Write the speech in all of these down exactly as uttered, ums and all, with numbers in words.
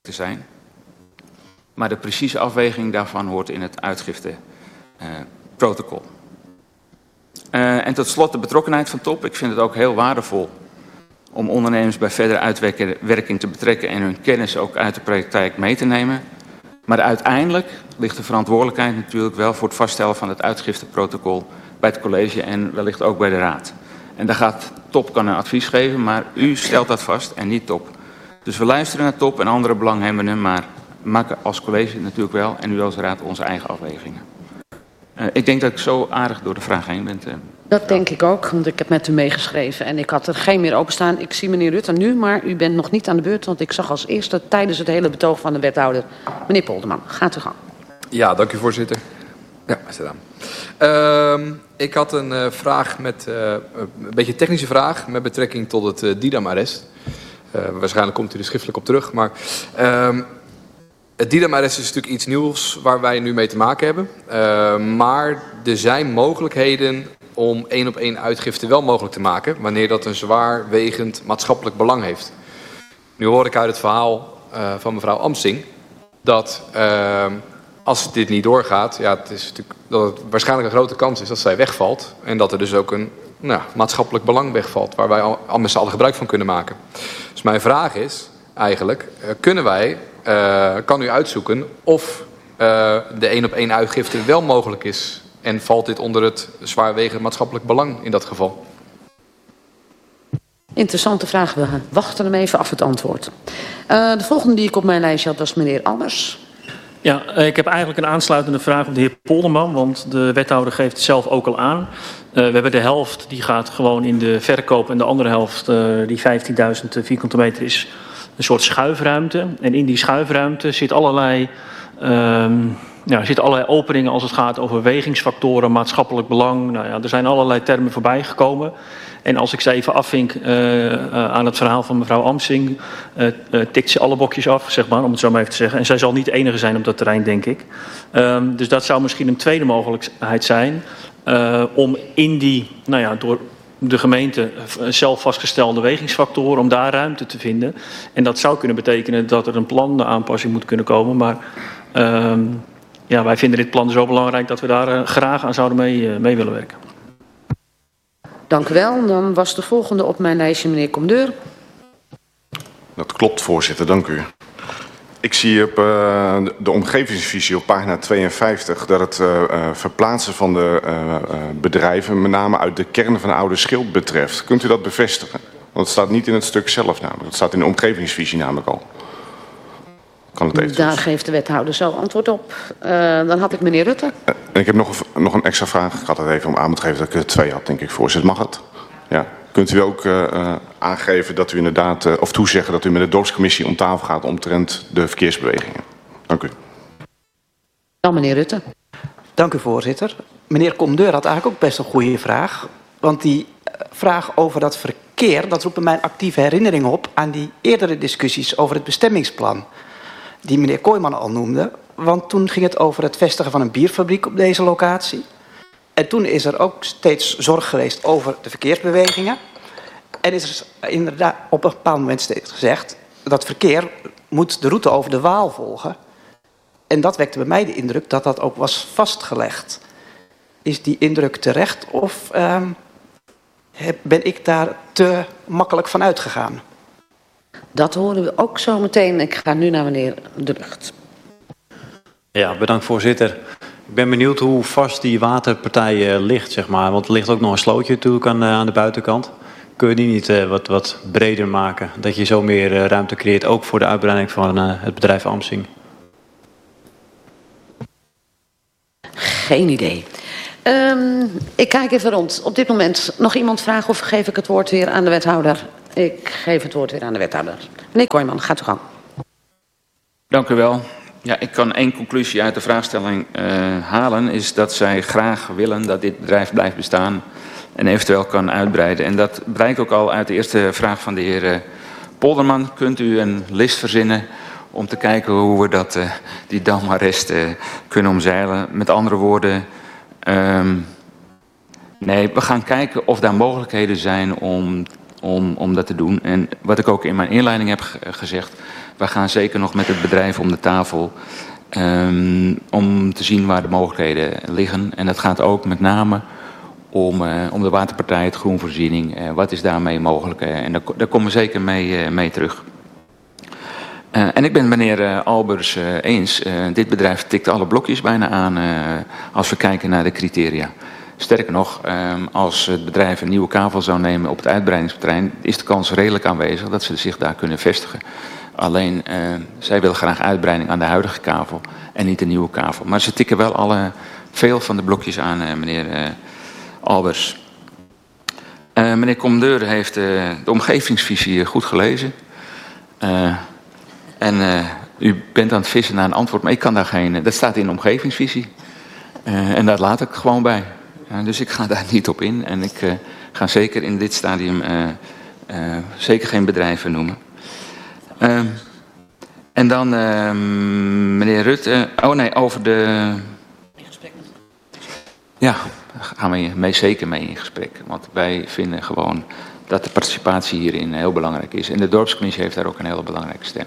te zijn. Maar de precieze afweging daarvan hoort in het uitgifteprotocol. Uh, uh, en tot slot de betrokkenheid van top. Ik vind het ook heel waardevol om ondernemers bij verdere uitwerking te betrekken en hun kennis ook uit de praktijk mee te nemen. Maar uiteindelijk ligt de verantwoordelijkheid natuurlijk wel voor het vaststellen van het uitgifteprotocol bij het college en wellicht ook bij de raad. En daar gaat top kan een advies geven, maar u stelt dat vast en niet top. Dus we luisteren naar top en andere belanghebbenden, maar maken als college natuurlijk wel en u als raad onze eigen afwegingen. Uh, ik denk dat ik zo aardig door de vraag heen ben. Uh, dat denk ik ook, want ik heb met u meegeschreven en ik had er geen meer openstaan. Ik zie meneer Rutte nu, maar u bent nog niet aan de beurt, want ik zag als eerste tijdens het hele betoog van de wethouder, meneer Polderman. Gaat u gang. Ja, dank u voorzitter. Ja, zit aan. Uh, ik had een uh, vraag met, uh, een beetje technische vraag met betrekking tot het uh, Didam-arrest. Uh, waarschijnlijk komt u er schriftelijk op terug, maar uh, het Didam-arrest is natuurlijk iets nieuws waar wij nu mee te maken hebben. Uh, maar er zijn mogelijkheden om één op één uitgifte wel mogelijk te maken, wanneer dat een zwaarwegend maatschappelijk belang heeft. Nu hoor ik uit het verhaal uh, van mevrouw Amsing dat uh, als dit niet doorgaat, ja, het is natuurlijk dat het waarschijnlijk een grote kans is dat zij wegvalt en dat er dus ook een nou, maatschappelijk belang wegvalt waar wij al, al met z'n allen gebruik van kunnen maken. Dus mijn vraag is eigenlijk, uh, kunnen wij, uh, kan u uitzoeken of uh, de één op één uitgifte wel mogelijk is en valt dit onder het zwaarwegend maatschappelijk belang in dat geval? Interessante vraag. We wachten hem even af het antwoord. Uh, de volgende die ik op mijn lijstje had was meneer Anders. Ja, ik heb eigenlijk een aansluitende vraag op de heer Polderman, want de wethouder geeft het zelf ook al aan. Uh, we hebben de helft die gaat gewoon in de verkoop en de andere helft, uh, die vijftienduizend vierkante meter, is een soort schuifruimte. En in die schuifruimte zit allerlei, um, ja, zitten allerlei openingen als het gaat over wegingsfactoren, maatschappelijk belang. Nou ja, er zijn allerlei termen voorbij gekomen. En als ik ze even afvink uh, uh, aan het verhaal van mevrouw Amsing, uh, uh, tikt ze alle bokjes af, zeg maar, om het zo maar even te zeggen. En zij zal niet de enige zijn op dat terrein, denk ik. Um, dus dat zou misschien een tweede mogelijkheid zijn uh, om in die, nou ja, door de gemeente zelf vastgestelde wegingsfactoren, om daar ruimte te vinden. En dat zou kunnen betekenen dat er een plan aanpassing moet kunnen komen. Maar um, ja, wij vinden dit plan zo belangrijk dat we daar uh, graag aan zouden mee, uh, mee willen werken. Dank u wel. Dan was de volgende op mijn lijstje meneer Comdeur. Dat klopt, voorzitter. Dank u. Ik zie op uh, de omgevingsvisie op pagina tweeënvijftig dat het uh, verplaatsen van de uh, uh, bedrijven met name uit de kern van de oude Schild betreft. Kunt u dat bevestigen? Want het staat niet in het stuk zelf namelijk. Het staat in de omgevingsvisie namelijk al. Kan het even Daar geeft de wethouder zo antwoord op. Uh, dan had ik meneer Rutte. Uh, en ik heb nog, nog een extra vraag. Ik had het even om aan moeten geven dat ik er twee had, denk ik, voorzitter. Mag het? Ja. Kunt u ook uh, uh, aangeven dat u inderdaad, uh, of toezeggen dat u met de dorpscommissie om tafel gaat omtrent de verkeersbewegingen? Dank u. Dan meneer Rutte. Dank u, voorzitter. Meneer Comdeur had eigenlijk ook best een goede vraag. Want die vraag over dat verkeer, dat roept bij mij een actieve herinnering op aan die eerdere discussies over het bestemmingsplan. Die meneer Kooijman al noemde. Want toen ging het over het vestigen van een bierfabriek op deze locatie. En toen is er ook steeds zorg geweest over de verkeersbewegingen. En is er inderdaad op een bepaald moment steeds gezegd dat verkeer moet de route over de Waal volgen. En dat wekte bij mij de indruk dat dat ook was vastgelegd. Is die indruk terecht of uh, ben ik daar te makkelijk van uitgegaan? Dat horen we ook zo meteen. Ik ga nu naar meneer De Lucht. Ja, bedankt voorzitter. Ik ben benieuwd hoe vast die waterpartij uh, ligt, zeg maar. Want er ligt ook nog een slootje natuurlijk aan, uh, aan de buitenkant. Kun je die niet uh, wat, wat breder maken? Dat je zo meer uh, ruimte creëert, ook voor de uitbreiding van uh, het bedrijf Amsing. Geen idee. Um, ik kijk even rond. Op dit moment nog iemand vragen of geef ik het woord weer aan de wethouder? Ik geef het woord weer aan de wethouder. Meneer Kooijman, gaat u gang. Dank u wel. Ja, ik kan één conclusie uit de vraagstelling uh, halen, is dat zij graag willen dat dit bedrijf blijft bestaan en eventueel kan uitbreiden. En dat blijkt ook al uit de eerste vraag van de heer uh, Polderman. Kunt u een list verzinnen om te kijken hoe we dat, uh, die damarrest uh, kunnen omzeilen? Met andere woorden, um, nee, we gaan kijken of daar mogelijkheden zijn om om, om dat te doen. En wat ik ook in mijn inleiding heb ge gezegd, we gaan zeker nog met het bedrijf om de tafel um, om te zien waar de mogelijkheden liggen. En dat gaat ook met name om, uh, om de waterpartij, het groenvoorziening. Uh, wat is daarmee mogelijk? Uh, en daar, daar komen we zeker mee, uh, mee terug. Uh, en ik ben het meneer uh, Albers uh, eens. Uh, dit bedrijf tikt alle blokjes bijna aan uh, als we kijken naar de criteria. Sterker nog, uh, als het bedrijf een nieuwe kavel zou nemen op het uitbreidingsterrein, is de kans redelijk aanwezig dat ze zich daar kunnen vestigen. Alleen, uh, zij willen graag uitbreiding aan de huidige kavel en niet een nieuwe kavel. Maar ze tikken wel alle, veel van de blokjes aan, uh, meneer uh, Albers. Uh, meneer Commandeur heeft uh, de omgevingsvisie goed gelezen. Uh, En uh, u bent aan het vissen naar een antwoord, maar ik kan daar geen... Dat staat in de omgevingsvisie. Uh, en daar laat ik gewoon bij. Uh, dus ik ga daar niet op in. En ik uh, ga zeker in dit stadium uh, uh, zeker geen bedrijven noemen. Uh, en dan uh, meneer Rutte... Oh nee, over de... In gesprek met... Ja, daar gaan we mee, zeker mee in gesprek. Want wij vinden gewoon dat de participatie hierin heel belangrijk is. En de dorpscommissie heeft daar ook een hele belangrijke stem.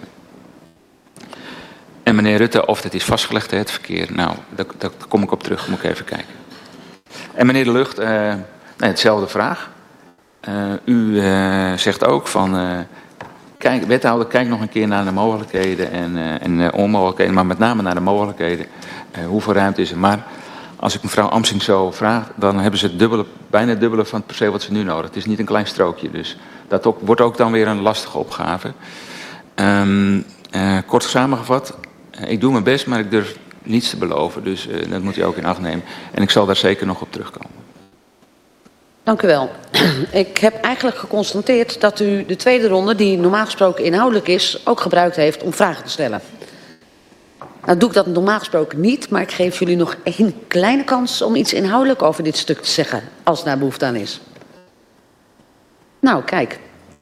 En meneer Rutte, of dat is vastgelegd, het verkeer, nou, daar, daar kom ik op terug, moet ik even kijken. En meneer De Lucht, uh, nee, hetzelfde vraag. Uh, u uh, zegt ook van, uh, kijk, wethouder, kijk nog een keer naar de mogelijkheden en, uh, en uh, onmogelijkheden, maar met name naar de mogelijkheden. Uh, hoeveel ruimte is er? Maar als ik mevrouw Amsing zo vraag, dan hebben ze het dubbele, bijna het dubbele van het perceel wat ze nu nodig. Het is niet een klein strookje, dus dat ook, wordt ook dan weer een lastige opgave. Um, uh, kort samengevat. Ik doe mijn best, maar ik durf niets te beloven. Dus uh, dat moet u ook in acht nemen. En ik zal daar zeker nog op terugkomen. Dank u wel. Ik heb eigenlijk geconstateerd dat u de tweede ronde, die normaal gesproken inhoudelijk is, ook gebruikt heeft om vragen te stellen. Nou doe ik dat normaal gesproken niet, maar ik geef jullie nog één kleine kans om iets inhoudelijk over dit stuk te zeggen, als daar behoefte aan is. Nou, kijk.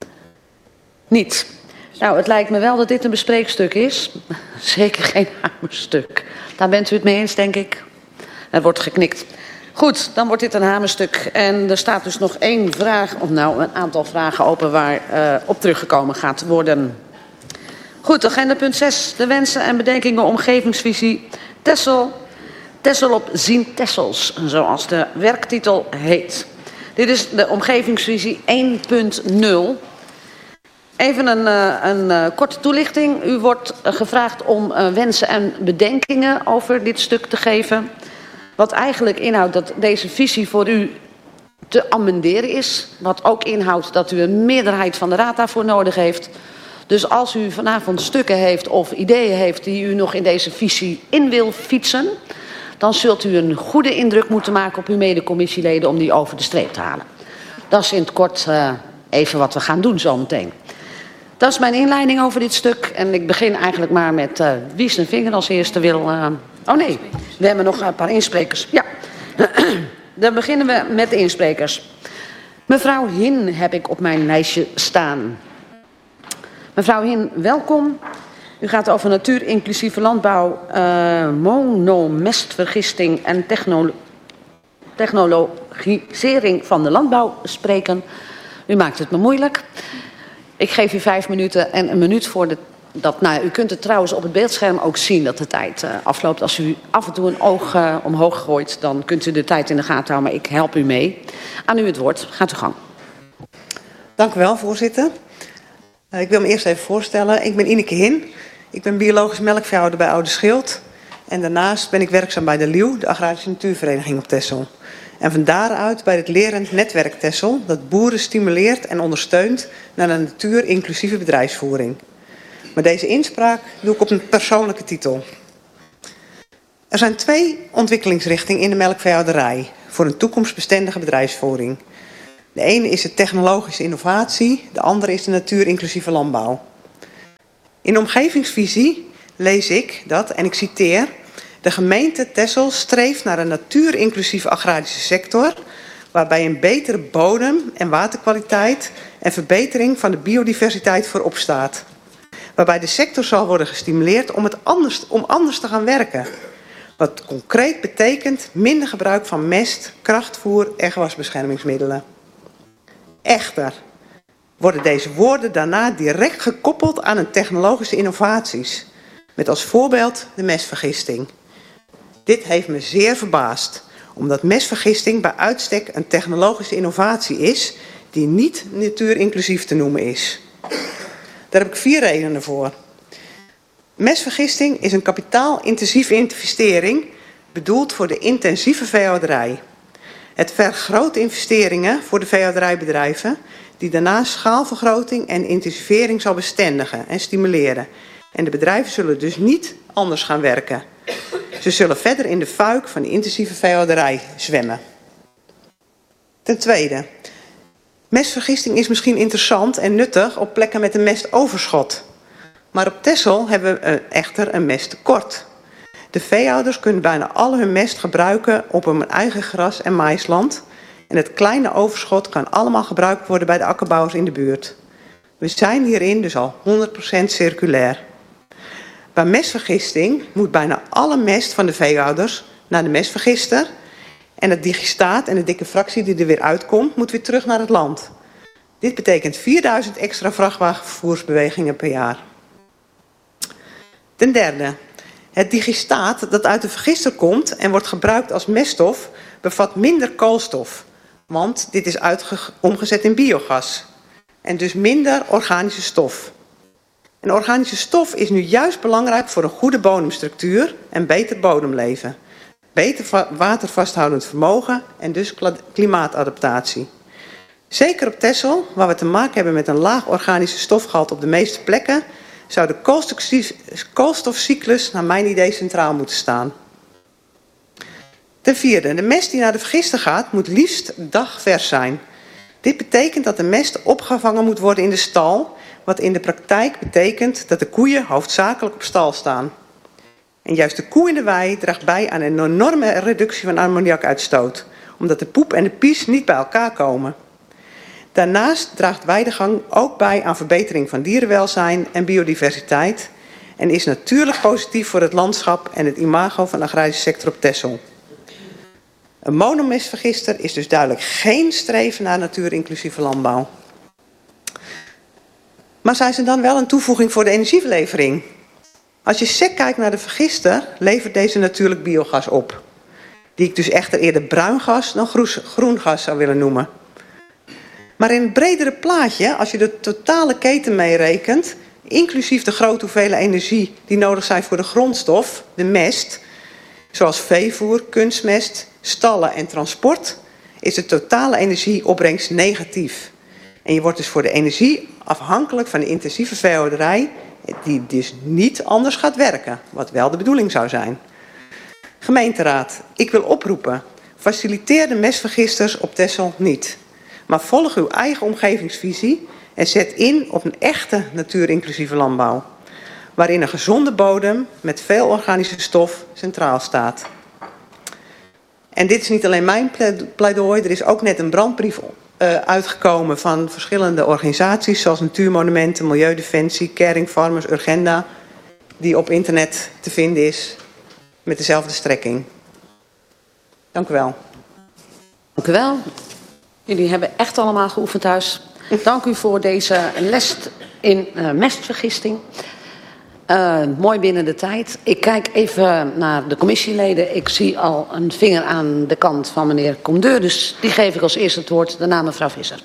Niet. Nou, het lijkt me wel dat dit een bespreekstuk is. Zeker geen hamerstuk. Daar bent u het mee eens, denk ik. Er wordt geknikt. Goed, dan wordt dit een hamerstuk. En er staat dus nog één vraag, of nou een aantal vragen open waar uh, op teruggekomen gaat worden. Goed, agenda punt zes. De wensen en bedenkingen omgevingsvisie Texel. Texel op zien Texels, zoals de werktitel heet. Dit is de omgevingsvisie één punt nul. Even een, een, een korte toelichting. U wordt gevraagd om uh, wensen en bedenkingen over dit stuk te geven. Wat eigenlijk inhoudt dat deze visie voor u te amenderen is. Wat ook inhoudt dat u een meerderheid van de raad daarvoor nodig heeft. Dus als u vanavond stukken heeft of ideeën heeft die u nog in deze visie in wil fietsen, dan zult u een goede indruk moeten maken op uw medecommissieleden om die over de streep te halen. Dat is in het kort uh, even wat we gaan doen zometeen. Dat is mijn inleiding over dit stuk. En ik begin eigenlijk maar met uh, wie zijn vinger als eerste wil... Uh... Oh nee, we hebben nog een paar insprekers. Ja, dan beginnen we met de insprekers. Mevrouw Hin heb ik op mijn lijstje staan. Mevrouw Hin, welkom. U gaat over natuurinclusieve landbouw, uh, monomestvergisting en technolo technologisering van de landbouw spreken. U maakt het me moeilijk. Ik geef u vijf minuten en een minuut voor de... Dat, nou, u kunt het trouwens op het beeldscherm ook zien dat de tijd uh, afloopt. Als u af en toe een oog uh, omhoog gooit, dan kunt u de tijd in de gaten houden. Maar ik help u mee. Aan u het woord. Gaat u gang. Dank u wel, voorzitter. Uh, ik wil me eerst even voorstellen. Ik ben Ineke Hin. Ik ben biologisch melkveehouder bij Oude Schild. En daarnaast ben ik werkzaam bij de L I U, de Agrarische Natuurvereniging op Texel. En van daaruit bij het lerend netwerk Texel, dat boeren stimuleert en ondersteunt naar een natuur-inclusieve bedrijfsvoering. Maar deze inspraak doe ik op een persoonlijke titel. Er zijn twee ontwikkelingsrichtingen in de melkveehouderij voor een toekomstbestendige bedrijfsvoering. De ene is de technologische innovatie, de andere is de natuur-inclusieve landbouw. In de omgevingsvisie lees ik dat, en ik citeer, de gemeente Texel streeft naar een natuur-inclusieve agrarische sector, waarbij een betere bodem- en waterkwaliteit en verbetering van de biodiversiteit voorop staat. Waarbij de sector zal worden gestimuleerd om, het anders, om anders te gaan werken. Wat concreet betekent minder gebruik van mest, krachtvoer en gewasbeschermingsmiddelen. Echter, worden deze woorden daarna direct gekoppeld aan een technologische innovaties. Met als voorbeeld de mestvergisting. Dit heeft me zeer verbaasd, omdat mestvergisting bij uitstek een technologische innovatie is die niet natuurinclusief te noemen is. Daar heb ik vier redenen voor. Mestvergisting is een kapitaalintensieve investering bedoeld voor de intensieve veehouderij. Het vergt grote investeringen voor de veehouderijbedrijven die daarna schaalvergroting en intensivering zal bestendigen en stimuleren. En de bedrijven zullen dus niet anders gaan werken. Ze zullen verder in de fuik van de intensieve veehouderij zwemmen. Ten tweede, mestvergisting is misschien interessant en nuttig op plekken met een mestoverschot. Maar op Texel hebben we echter een mesttekort. De veehouders kunnen bijna al hun mest gebruiken op hun eigen gras- en maïsland. En het kleine overschot kan allemaal gebruikt worden bij de akkerbouwers in de buurt. We zijn hierin dus al honderd procent circulair. Bij mestvergisting moet bijna alle mest van de veehouders naar de mestvergister. En het digistaat en de dikke fractie die er weer uitkomt, moet weer terug naar het land. Dit betekent vierduizend extra vrachtwagenvervoersbewegingen per jaar. Ten derde, het digistaat dat uit de vergister komt en wordt gebruikt als meststof, bevat minder koolstof. Want dit is omgezet in biogas. En dus minder organische stof. En organische stof is nu juist belangrijk voor een goede bodemstructuur en beter bodemleven. Beter watervasthoudend vermogen en dus klimaatadaptatie. Zeker op Texel, waar we te maken hebben met een laag organische stofgehalte op de meeste plekken, zou de koolstofcyclus naar mijn idee centraal moeten staan. Ten vierde, de mest die naar de vergister gaat moet liefst dagvers zijn. Dit betekent dat de mest opgevangen moet worden in de stal, wat in de praktijk betekent dat de koeien hoofdzakelijk op stal staan. En juist de koe in de wei draagt bij aan een enorme reductie van ammoniakuitstoot, omdat de poep en de pies niet bij elkaar komen. Daarnaast draagt weidegang ook bij aan verbetering van dierenwelzijn en biodiversiteit en is natuurlijk positief voor het landschap en het imago van de agrarische sector op Texel. Een monomestvergister is dus duidelijk geen streven naar natuurinclusieve landbouw. Maar zijn ze dan wel een toevoeging voor de energielevering? Als je sec kijkt naar de vergister, levert deze natuurlijk biogas op. Die ik dus echter eerder bruin gas dan groen gas zou willen noemen. Maar in het bredere plaatje, als je de totale keten meerekent, inclusief de grote hoeveelheid energie die nodig zijn voor de grondstof, de mest, zoals veevoer, kunstmest, stallen en transport, is de totale energieopbrengst negatief. En je wordt dus voor de energie afhankelijk van de intensieve veehouderij, die dus niet anders gaat werken, wat wel de bedoeling zou zijn. Gemeenteraad, ik wil oproepen, faciliteer de mestvergisters op Texel niet. Maar volg uw eigen omgevingsvisie en zet in op een echte natuurinclusieve landbouw. Waarin een gezonde bodem met veel organische stof centraal staat. En dit is niet alleen mijn pleidooi, er is ook net een brandbrief uh, uitgekomen van verschillende organisaties zoals Natuurmonumenten, Milieudefensie, Caring Farmers, Urgenda, die op internet te vinden is met dezelfde strekking. Dank u wel. Dank u wel. Jullie hebben echt allemaal geoefend thuis. Dank u voor deze les in uh, mestvergisting. Uh, mooi binnen de tijd. Ik kijk even naar de commissieleden. Ik zie al een vinger aan de kant van meneer Comdeur. Dus die geef ik als eerste het woord. Daarna mevrouw Visser.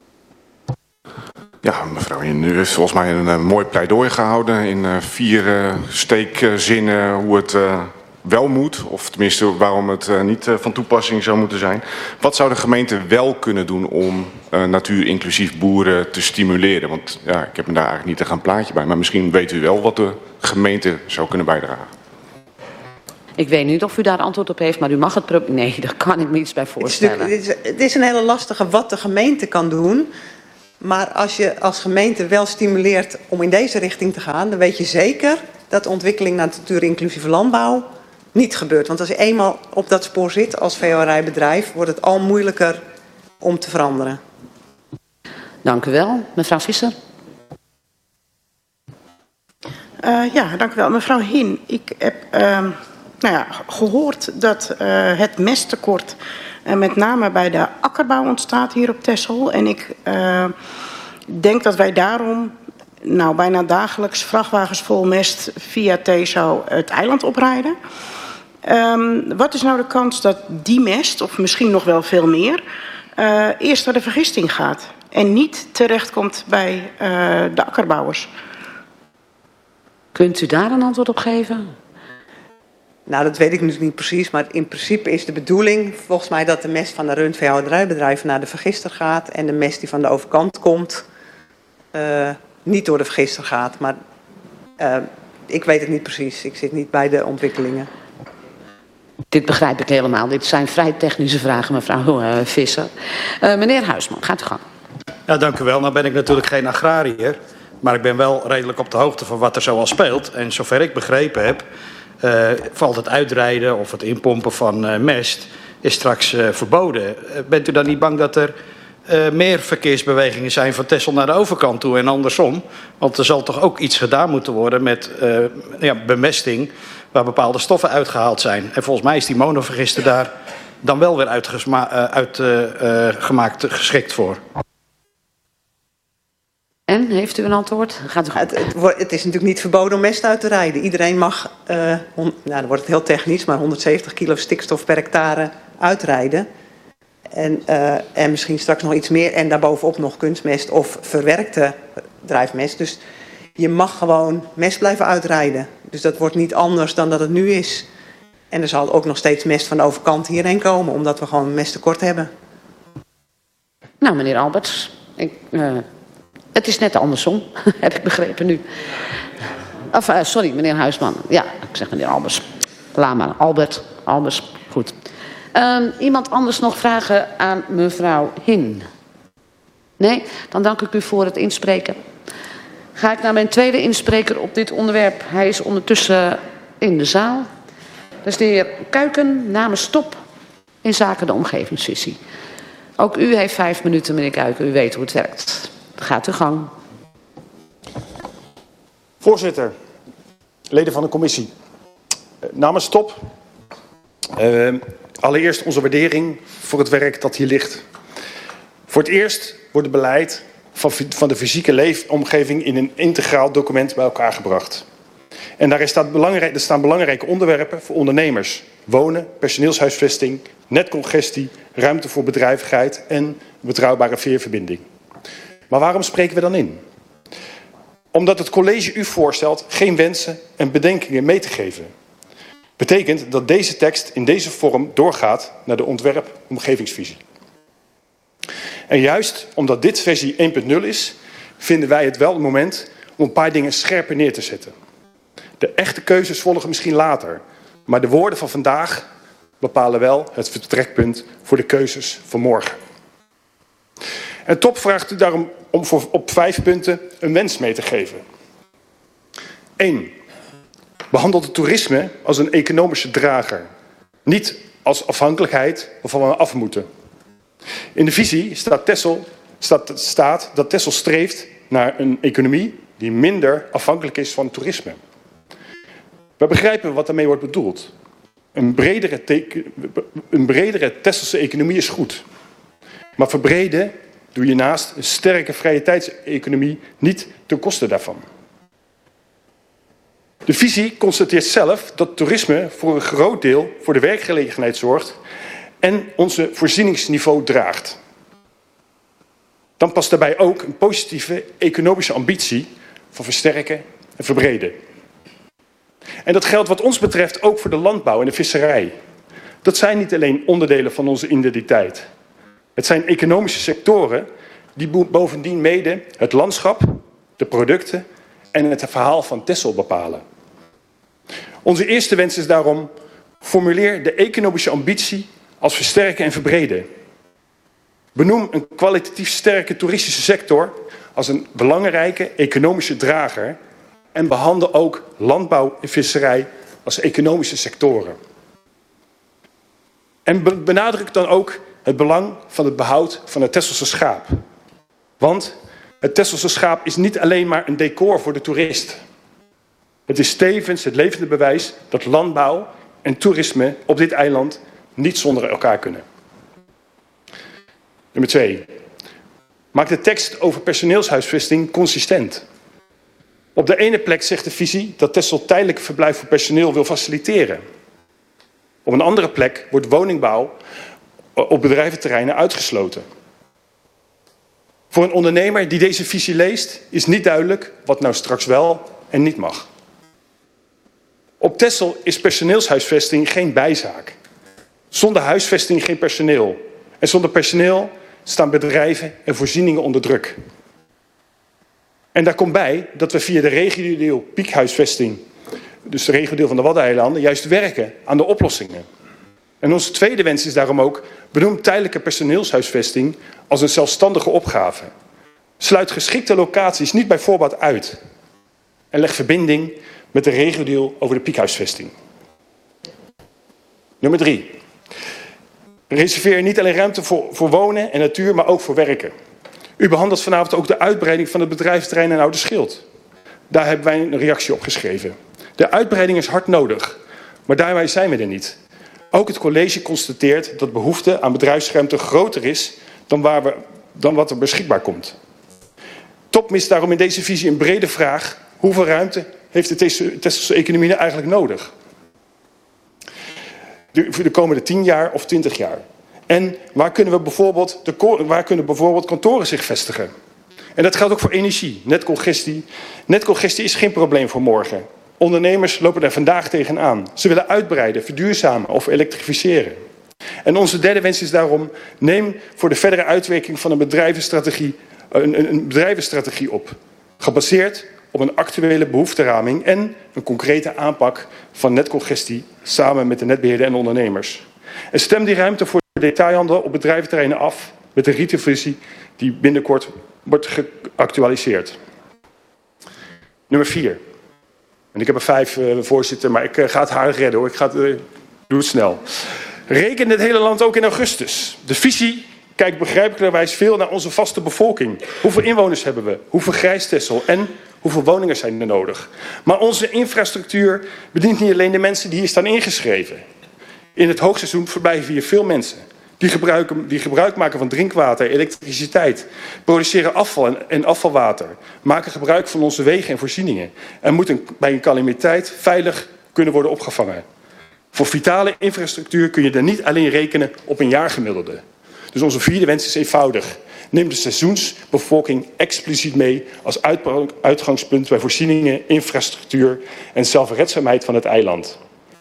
Ja, mevrouw, u heeft volgens mij een uh, mooi pleidooi gehouden in uh, vier uh, steekzinnen hoe het uh, wel moet. Of tenminste waarom het uh, niet uh, van toepassing zou moeten zijn. Wat zou de gemeente wel kunnen doen om uh, natuurinclusief boeren te stimuleren? Want ja, ik heb me daar eigenlijk niet echt een plaatje bij. Maar misschien weet u wel wat de gemeente zou kunnen bijdragen. Ik weet niet of u daar antwoord op heeft, maar u mag het proberen. Nee, daar kan ik me iets bij voorstellen. Het is, het is een hele lastige wat de gemeente kan doen. Maar als je als gemeente wel stimuleert om in deze richting te gaan, dan weet je zeker dat de ontwikkeling naar natuurinclusieve landbouw niet gebeurt. Want als je eenmaal op dat spoor zit als veehouderijbedrijf, wordt het al moeilijker om te veranderen. Dank u wel. Mevrouw Visser. Uh, ja, dank u wel. Mevrouw Hin, ik heb uh, nou ja, gehoord dat uh, het mesttekort uh, met name bij de akkerbouw ontstaat hier op Texel. En ik uh, denk dat wij daarom nou, bijna dagelijks vrachtwagens vol mest via Tezo het eiland oprijden. Um, wat is nou de kans dat die mest, of misschien nog wel veel meer, uh, eerst naar de vergisting gaat en niet terechtkomt bij uh, de akkerbouwers? Kunt u daar een antwoord op geven? Nou, dat weet ik nu niet precies, maar in principe is de bedoeling volgens mij dat de mest van de rundveehouderijbedrijven naar de vergister gaat en de mest die van de overkant komt uh, niet door de vergister gaat. Maar uh, ik weet het niet precies, ik zit niet bij de ontwikkelingen. Dit begrijp ik helemaal. Dit zijn vrij technische vragen, mevrouw uh, Visser. Uh, meneer Huisman, gaat u gang. Ja, dank u wel. Nou ben ik natuurlijk geen agrariër, maar ik ben wel redelijk op de hoogte van wat er zoal speelt. En zover ik begrepen heb, uh, valt het uitrijden of het inpompen van uh, mest is straks uh, verboden. Uh, bent u dan niet bang dat er uh, meer verkeersbewegingen zijn van Texel naar de overkant toe en andersom? Want er zal toch ook iets gedaan moeten worden met uh, ja, bemesting waar bepaalde stoffen uitgehaald zijn. En volgens mij is die monovergister daar dan wel weer uitgemaakt, uh, uh, geschikt voor. En, heeft u een antwoord? Gaat u het, het, wordt, het is natuurlijk niet verboden om mest uit te rijden. Iedereen mag, uh, on, nou, dan wordt het heel technisch, maar honderdzeventig kilo stikstof per hectare uitrijden. En, uh, en misschien straks nog iets meer. En daarbovenop nog kunstmest of verwerkte drijfmest. Dus je mag gewoon mest blijven uitrijden. Dus dat wordt niet anders dan dat het nu is. En er zal ook nog steeds mest van de overkant hierheen komen, omdat we gewoon een mesttekort hebben. Nou, meneer Alberts, ik, uh, het is net andersom, heb ik begrepen nu. Of, uh, sorry, meneer Huisman. Ja, ik zeg meneer Alberts. Laat maar, Albert, Alberts, goed. Um, iemand anders nog vragen aan mevrouw Hin? Nee? Dan dank ik u voor het inspreken. Ga ik naar mijn tweede inspreker op dit onderwerp. Hij is ondertussen in de zaal. Dat is de heer Kuiken namens Stop in zaken de omgevingsvisie. Ook u heeft vijf minuten, meneer Kuiken. U weet hoe het werkt. Gaat uw gang. Voorzitter, leden van de commissie. Namens Stop. Uh, allereerst onze waardering voor het werk dat hier ligt. Voor het eerst wordt het beleid van, van de fysieke leefomgeving in een integraal document bij elkaar gebracht. En daar, staat belangrijk, er staan belangrijke onderwerpen voor ondernemers. Wonen, personeelshuisvesting, netcongestie, ruimte voor bedrijvigheid en betrouwbare veerverbinding. Maar waarom spreken we dan in? Omdat het college u voorstelt geen wensen en bedenkingen mee te geven. Betekent dat deze tekst in deze vorm doorgaat naar de ontwerp-omgevingsvisie. En juist omdat dit versie één punt nul is, vinden wij het wel het moment om een paar dingen scherper neer te zetten. De echte keuzes volgen misschien later, maar de woorden van vandaag bepalen wel het vertrekpunt voor de keuzes van morgen. En Top vraagt u daarom om voor, op vijf punten een wens mee te geven. Eén. Behandel het toerisme als een economische drager, niet als afhankelijkheid waarvan we af moeten. In de visie staat, Texel, staat, staat dat Texel streeft naar een economie die minder afhankelijk is van toerisme. We begrijpen wat daarmee wordt bedoeld. Een bredere, teken, een bredere Texelse economie is goed. Maar verbreden doe je naast een sterke vrije tijdseconomie niet ten koste daarvan. De visie constateert zelf dat toerisme voor een groot deel voor de werkgelegenheid zorgt en onze voorzieningsniveau draagt. Dan past daarbij ook een positieve economische ambitie van versterken en verbreden. En dat geldt wat ons betreft ook voor de landbouw en de visserij. Dat zijn niet alleen onderdelen van onze identiteit. Het zijn economische sectoren die bovendien mede het landschap, de producten en het verhaal van Texel bepalen. Onze eerste wens is daarom: formuleer de economische ambitie als versterken en verbreden. Benoem een kwalitatief sterke toeristische sector als een belangrijke economische drager en behandel ook landbouw en visserij als economische sectoren. En benadruk dan ook het belang van het behoud van het Texelse schaap. Want het Texelse schaap is niet alleen maar een decor voor de toerist. Het is tevens het levende bewijs dat landbouw en toerisme op dit eiland niet zonder elkaar kunnen. Nummer twee. maakt de tekst over personeelshuisvesting consistent. Op de ene plek zegt de visie dat Texel tijdelijk verblijf voor personeel wil faciliteren. Op een andere plek wordt woningbouw op bedrijventerreinen uitgesloten. Voor een ondernemer die deze visie leest, is niet duidelijk wat nou straks wel en niet mag. Op Texel is personeelshuisvesting geen bijzaak. Zonder huisvesting geen personeel. En zonder personeel staan bedrijven en voorzieningen onder druk. En daar komt bij dat we via de regionaal piekhuisvesting, dus de regionaal van de Waddeneilanden, juist werken aan de oplossingen. En onze tweede wens is daarom ook, benoem tijdelijke personeelshuisvesting als een zelfstandige opgave. Sluit geschikte locaties niet bij voorbaat uit. En leg verbinding met de regionaal over de piekhuisvesting. Nummer drie. Reserveer niet alleen ruimte voor, voor wonen en natuur, maar ook voor werken. U behandelt vanavond ook de uitbreiding van het bedrijventerrein in Ouderschild. Daar hebben wij een reactie op geschreven. De uitbreiding is hard nodig, maar daarmee zijn we er niet. Ook het college constateert dat behoefte aan bedrijfsruimte groter is dan, waar we, dan wat er beschikbaar komt. Top mist daarom in deze visie een brede vraag: hoeveel ruimte heeft de Texelse economie nou eigenlijk nodig? De, voor de komende tien jaar of twintig jaar. En waar kunnen, we bijvoorbeeld de, waar kunnen bijvoorbeeld kantoren zich vestigen? En dat geldt ook voor energie, netcongestie. Netcongestie is geen probleem voor morgen. Ondernemers lopen daar vandaag tegenaan. Ze willen uitbreiden, verduurzamen of elektrificeren. En onze derde wens is daarom: neem voor de verdere uitwerking van een bedrijvenstrategie, een, een bedrijvenstrategie op. Gebaseerd op een actuele behoefteraming en een concrete aanpak van netcongestie samen met de netbeheerder en ondernemers. En stem die ruimte voor de detailhandel op bedrijventerreinen af met de retailvisie die binnenkort wordt geactualiseerd. Nummer vier. En ik heb er vijf, uh, voorzitter, maar ik uh, ga het haar redden hoor. Ik ga het, uh, doe het snel. Reken het hele land ook in augustus. De visie kijkt begrijpelijkerwijs veel naar onze vaste bevolking. Hoeveel inwoners hebben we? Hoeveel grijst Texel? En hoeveel woningen zijn er nodig? Maar onze infrastructuur bedient niet alleen de mensen die hier staan ingeschreven. In het hoogseizoen verblijven hier veel mensen. Die, gebruiken, die gebruik maken van drinkwater, elektriciteit, produceren afval en, en afvalwater, maken gebruik van onze wegen en voorzieningen en moeten bij een calamiteit veilig kunnen worden opgevangen. Voor vitale infrastructuur kun je er niet alleen rekenen op een jaargemiddelde. Dus onze vierde wens is eenvoudig. Neem de seizoensbevolking expliciet mee als uitgangspunt bij voorzieningen, infrastructuur en zelfredzaamheid van het eiland.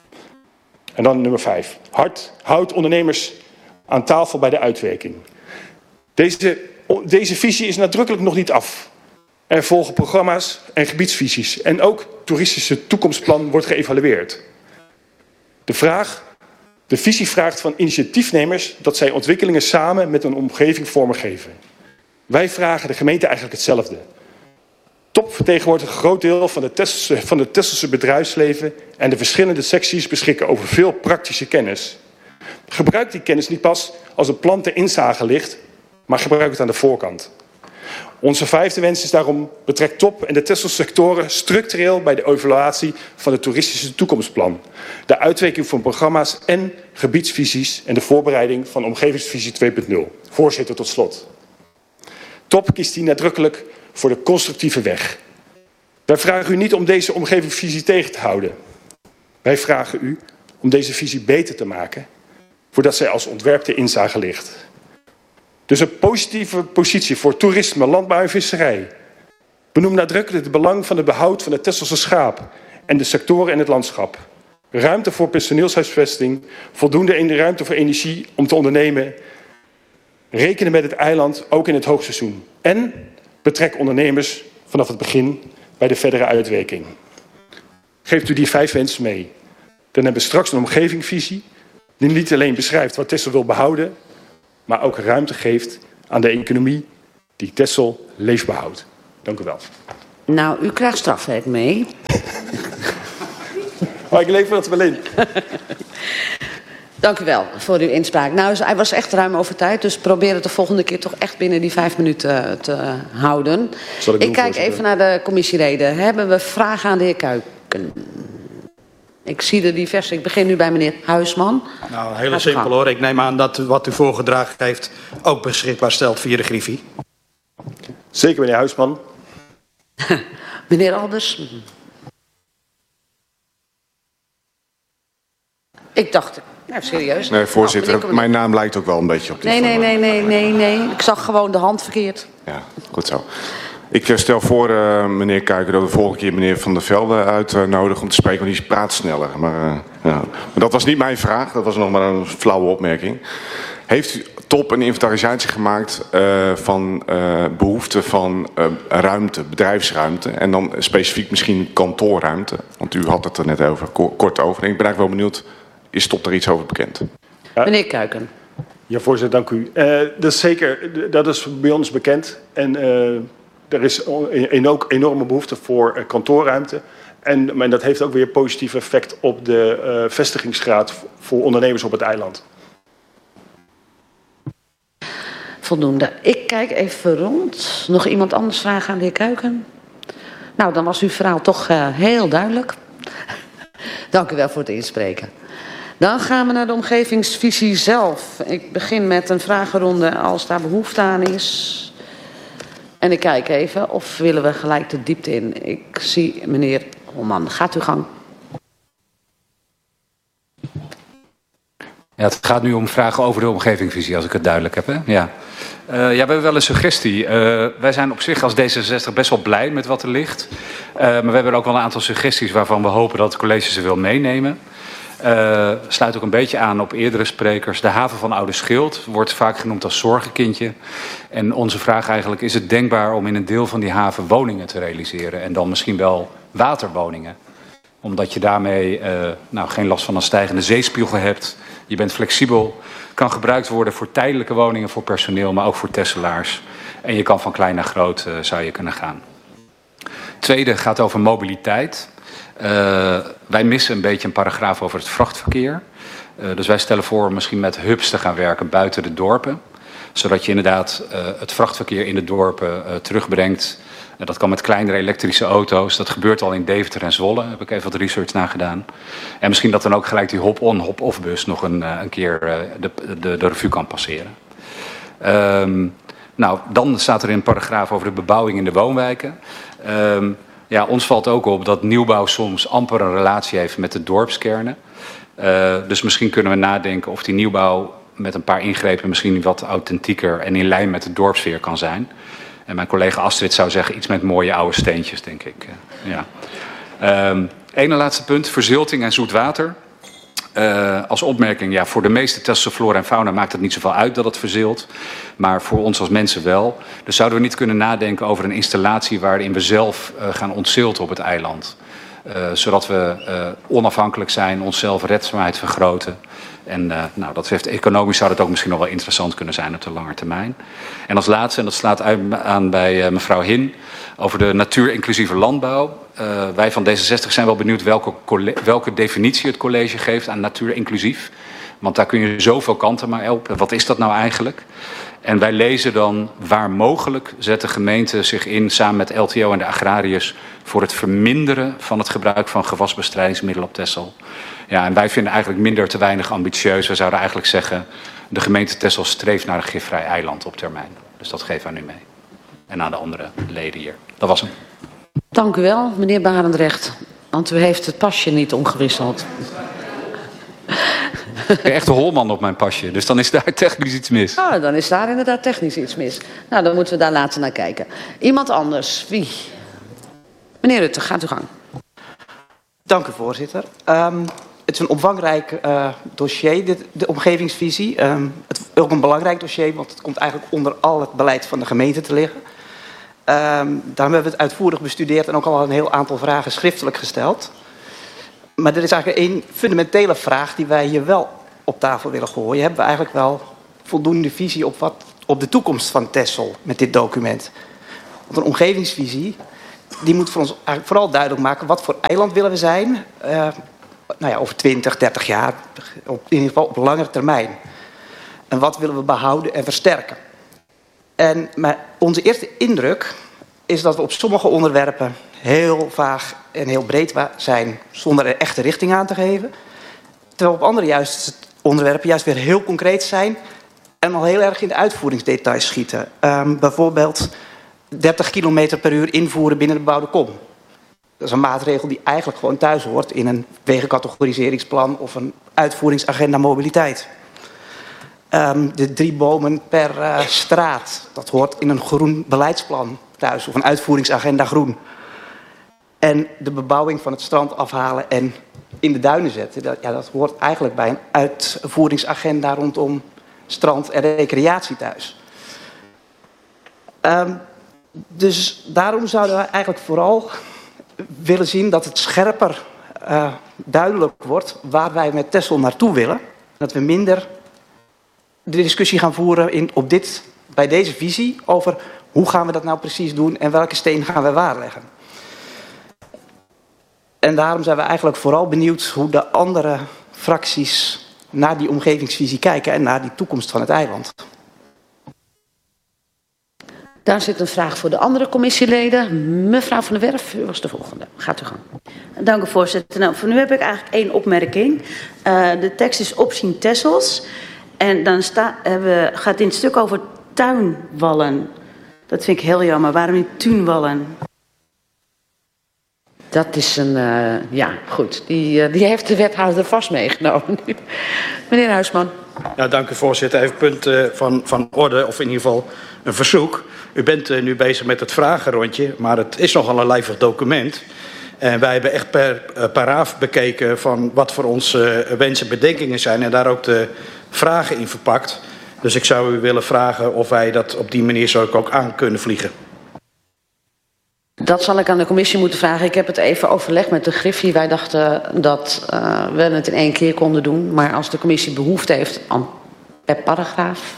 En dan nummer vijf. Hard, houd ondernemers aan tafel bij de uitwerking. Deze, deze visie is nadrukkelijk nog niet af. Er volgen programma's en gebiedsvisies. En ook het toeristische toekomstplan wordt geëvalueerd. De vraag, de visie vraagt van initiatiefnemers dat zij ontwikkelingen samen met een omgeving vormgeven. Wij vragen de gemeente eigenlijk hetzelfde. Top vertegenwoordigt een groot deel van, de Texelse, van het Texelse bedrijfsleven en de verschillende secties beschikken over veel praktische kennis. Gebruik die kennis niet pas als een plan ter inzage ligt, maar gebruik het aan de voorkant. Onze vijfde wens is daarom: betrek Top en de Texelse sectoren structureel bij de evaluatie van het toeristische toekomstplan, de uitwerking van programma's en gebiedsvisies en de voorbereiding van omgevingsvisie twee punt nul. Voorzitter, tot slot. Top kiest hier nadrukkelijk voor de constructieve weg. Wij vragen u niet om deze omgevingsvisie tegen te houden. Wij vragen u om deze visie beter te maken, voordat zij als ontwerp ter inzage ligt. Dus een positieve positie voor toerisme, landbouw en visserij. Benoem nadrukkelijk het belang van het behoud van het Texelse schaap en de sectoren en het landschap. Ruimte voor personeelshuisvesting, voldoende in de ruimte voor energie om te ondernemen. Rekenen met het eiland, ook in het hoogseizoen. En betrek ondernemers vanaf het begin bij de verdere uitwerking. Geeft u die vijf wensen mee. Dan hebben we straks een omgevingsvisie die niet alleen beschrijft wat Texel wil behouden, maar ook ruimte geeft aan de economie die Texel leefbaar houdt. Dank u wel. Nou, u krijgt strafwerk mee. Maar ik lever dat wel in. Dank u wel voor uw inspraak. Nou, hij was echt ruim over tijd, dus probeer het de volgende keer toch echt binnen die vijf minuten te houden. Ik, ik doen, kijk voorzitter. Even naar de commissieleden. Hebben we vragen aan de heer Kuiken? Ik zie er diverse. Ik begin nu bij meneer Huisman. Nou, heel simpel hoor. Ik neem aan dat wat u voorgedragen heeft ook beschikbaar stelt via de Griffie. Zeker, meneer Huisman. Meneer Alders. Ik dacht, nou serieus. Nee, voorzitter, Nou, meneer- mijn naam lijkt ook wel een beetje op die Nee, van, nee, nee, nee, nee, nee. Ik zag gewoon de hand verkeerd. Ja, goed zo. Ik eh, stel voor, uh, meneer Kuiken, dat we de volgende keer meneer Van der Velde uitnodigen om te spreken, want die praat sneller. Maar, uh, ja. maar dat was niet mijn vraag, dat was nog maar een flauwe opmerking. Heeft u top een inventarisatie gemaakt uh, van uh, behoeften van uh, ruimte, bedrijfsruimte en dan specifiek misschien kantoorruimte? Want u had het er net over, ko kort over. En ik ben eigenlijk wel benieuwd, is top er iets over bekend? Ja. Meneer Kuiken. Ja, voorzitter, dank u. Uh, dat is zeker, dat is bij ons bekend. En uh, er is een, ook enorme behoefte voor uh, kantoorruimte. En maar dat heeft ook weer positief effect op de uh, vestigingsgraad voor ondernemers op het eiland. Voldoende. Ik kijk even rond. Nog iemand anders vragen aan de heer Kuiken? Nou, dan was uw verhaal toch uh, heel duidelijk. Dank u wel voor het inspreken. Dan gaan we naar de omgevingsvisie zelf. Ik begin met een vragenronde als daar behoefte aan is. En ik kijk even of willen we gelijk de diepte in. Ik zie meneer Holman. Gaat uw gang. Ja, het gaat nu om vragen over de omgevingsvisie, als ik het duidelijk heb. Hè? Ja. Uh, ja, we hebben wel een suggestie. Uh, wij zijn op zich als D zesenzestig best wel blij met wat er ligt. Uh, maar we hebben ook wel een aantal suggesties waarvan we hopen dat het college ze wil meenemen. Uh, sluit ook een beetje aan op eerdere sprekers. De haven van Oude Schild wordt vaak genoemd als zorgenkindje. En onze vraag eigenlijk, is het denkbaar om in een deel van die haven woningen te realiseren? En dan misschien wel waterwoningen. Omdat je daarmee uh, nou, geen last van een stijgende zeespiegel hebt. Je bent flexibel. Kan gebruikt worden voor tijdelijke woningen voor personeel, maar ook voor tesselaars. En je kan van klein naar groot uh, zou je kunnen gaan. Tweede gaat over mobiliteit. Uh, wij missen een beetje een paragraaf over het vrachtverkeer. Uh, dus wij stellen voor om misschien met hubs te gaan werken buiten de dorpen. Zodat je inderdaad uh, het vrachtverkeer in de dorpen uh, terugbrengt. Uh, dat kan met kleinere elektrische auto's. Dat gebeurt al in Deventer en Zwolle. Daar heb ik even wat research naar gedaan. En misschien dat dan ook gelijk die hop-on, hop-off bus nog een, uh, een keer uh, de, de, de revue kan passeren. Um, nou, dan staat er in een paragraaf over de bebouwing in de woonwijken. Um, Ja, ons valt ook op dat nieuwbouw soms amper een relatie heeft met de dorpskernen. Uh, dus misschien kunnen we nadenken of die nieuwbouw met een paar ingrepen misschien wat authentieker en in lijn met de dorpsfeer kan zijn. En mijn collega Astrid zou zeggen iets met mooie oude steentjes, denk ik. Uh, ja. um, Ene laatste punt, verzilting en zoet water. Uh, als opmerking, ja, voor de meeste Tesselse flora en fauna maakt het niet zoveel uit dat het verzilt. Maar voor ons als mensen wel. Dus zouden we niet kunnen nadenken over een installatie waarin we zelf uh, gaan ontzilten op het eiland. Uh, zodat we uh, onafhankelijk zijn, onszelf redzaamheid vergroten. En uh, nou, dat heeft, economisch zou dat ook misschien nog wel interessant kunnen zijn op de lange termijn. En als laatste, en dat slaat aan bij uh, mevrouw Hin, over de natuurinclusieve landbouw. Uh, wij van D zesenzestig zijn wel benieuwd welke, welke definitie het college geeft aan natuurinclusief. Want daar kun je zoveel kanten maar op. Wat is dat nou eigenlijk? En wij lezen dan, waar mogelijk zet de gemeente zich in samen met L T O en de agrariërs voor het verminderen van het gebruik van gewasbestrijdingsmiddelen op Texel. Ja, en wij vinden eigenlijk minder te weinig ambitieus. We zouden eigenlijk zeggen, de gemeente Texel streeft naar een gifvrij eiland op termijn. Dus dat geven we nu mee. En aan de andere leden hier. Dat was hem. Dank u wel, meneer Barendrecht. Want u heeft het pasje niet omgewisseld. Ik ben echt een holman op mijn pasje, dus dan is daar technisch iets mis. Ah, dan is daar inderdaad technisch iets mis. Nou, dan moeten we daar later naar kijken. Iemand anders, wie? Meneer Rutte, gaat uw gang. Dank u, voorzitter. Um, het is een omvangrijk uh, dossier, dit, de omgevingsvisie. Um, het is ook een belangrijk dossier, want het komt eigenlijk onder al het beleid van de gemeente te liggen. Um, daarom hebben we het uitvoerig bestudeerd en ook al een heel aantal vragen schriftelijk gesteld. Maar er is eigenlijk één fundamentele vraag die wij hier wel op tafel willen gooien. Hebben we eigenlijk wel voldoende visie op, wat, op de toekomst van Texel met dit document? Want een omgevingsvisie die moet voor ons eigenlijk vooral duidelijk maken wat voor eiland willen we zijn. Uh, nou ja, over twintig, dertig jaar, op, in ieder geval op langere termijn. En wat willen we behouden en versterken? En maar onze eerste indruk is dat we op sommige onderwerpen heel vaag en heel breed zijn, zonder een echte richting aan te geven. Terwijl op andere juist onderwerpen juist weer heel concreet zijn en al heel erg in de uitvoeringsdetails schieten. Um, bijvoorbeeld dertig kilometer per uur invoeren binnen de bebouwde kom. Dat is een maatregel die eigenlijk gewoon thuis hoort in een wegencategoriseringsplan of een uitvoeringsagenda mobiliteit. Um, de drie bomen per uh, straat, dat hoort in een groen beleidsplan thuis of een uitvoeringsagenda groen. En de bebouwing van het strand afhalen en in de duinen zetten, dat, ja, dat hoort eigenlijk bij een uitvoeringsagenda rondom strand en recreatie thuis. Um, dus daarom zouden we eigenlijk vooral willen zien dat het scherper uh, duidelijk wordt waar wij met Texel naartoe willen. Dat we minder de discussie gaan voeren in, op dit, bij deze visie over hoe gaan we dat nou precies doen en welke steen gaan we waarleggen. En daarom zijn we eigenlijk vooral benieuwd hoe de andere fracties naar die omgevingsvisie kijken en naar die toekomst van het eiland. Daar zit een vraag voor de andere commissieleden. Mevrouw van der Werf, u was de volgende. Gaat u gang. Dank u, voorzitter. Nou, voor nu heb ik eigenlijk één opmerking. Uh, de tekst is opzien Texels. En dan sta, uh, gaat in het stuk over tuinwallen. Dat vind ik heel jammer. Waarom niet tuinwallen? Dat is een, uh, ja, goed. Die, uh, die heeft de wethouder vast meegenomen. Meneer Huisman. Ja, dank u, voorzitter. Even een punt uh, van, van orde, of in ieder geval een verzoek. U bent uh, nu bezig met het vragenrondje, maar het is nogal een lijvig document. En wij hebben echt per uh, paragraaf bekeken van wat voor onze uh, wensen en bedenkingen zijn en daar ook de vragen in verpakt. Dus ik zou u willen vragen of wij dat op die manier zo ook aan kunnen vliegen. Dat zal ik aan de commissie moeten vragen. Ik heb het even overlegd met de Griffie. Wij dachten dat uh, we het in één keer konden doen. Maar als de commissie behoefte heeft aan per paragraaf.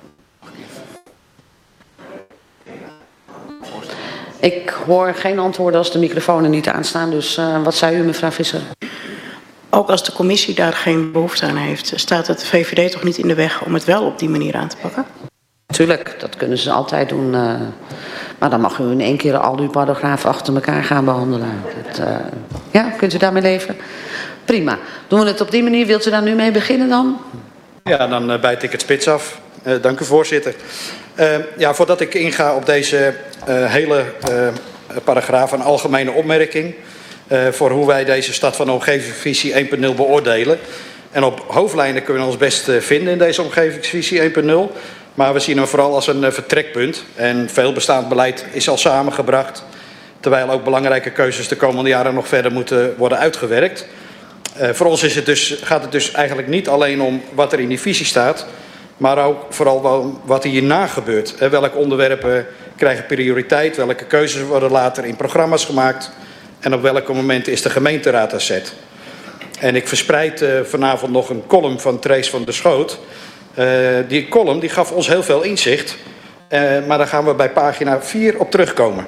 Ik hoor geen antwoorden als de microfoons niet aanstaan. Dus uh, wat zei u, mevrouw Visser? Ook als de commissie daar geen behoefte aan heeft, staat het V V D toch niet in de weg om het wel op die manier aan te pakken? Tuurlijk, dat kunnen ze altijd doen. Uh, maar dan mag u in één keer al uw paragrafen achter elkaar gaan behandelen. Dat, uh, ja, kunt u daarmee leven? Prima. Doen we het op die manier? Wilt u daar nu mee beginnen dan? Ja, dan uh, bijt ik het spits af. Uh, dank u, voorzitter. Uh, ja, voordat ik inga op deze uh, hele uh, paragraaf, een algemene opmerking uh, voor hoe wij deze stad van de omgevingsvisie één punt nul beoordelen. En op hoofdlijnen kunnen we ons best uh, vinden in deze omgevingsvisie één punt nul. Maar we zien hem vooral als een uh, vertrekpunt. En veel bestaand beleid is al samengebracht. Terwijl ook belangrijke keuzes de komende jaren nog verder moeten worden uitgewerkt. Uh, voor ons is het dus, gaat het dus eigenlijk niet alleen om wat er in die visie staat. Maar ook vooral wat hierna gebeurt. Uh, welke onderwerpen krijgen prioriteit? Welke keuzes worden later in programma's gemaakt? En op welke momenten is de gemeenteraad aan zet? En ik verspreid uh, vanavond nog een column van Trace van der Schoot. Uh, die column die gaf ons heel veel inzicht. Uh, maar daar gaan we bij pagina vier op terugkomen.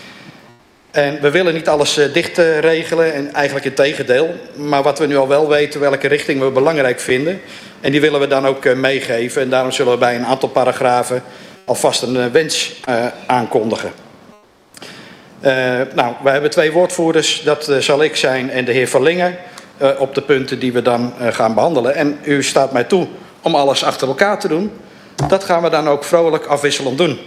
En we willen niet alles uh, dicht uh, regelen. En eigenlijk het tegendeel. Maar wat we nu al wel weten, welke richting we belangrijk vinden. En die willen we dan ook uh, meegeven. En daarom zullen we bij een aantal paragrafen alvast een uh, wens uh, aankondigen. Uh, nou, we hebben twee woordvoerders. Dat uh, zal ik zijn en de heer Verlingen. Uh, op de punten die we dan uh, gaan behandelen. En u staat mij toe om alles achter elkaar te doen. Dat gaan we dan ook vrolijk afwisselend doen.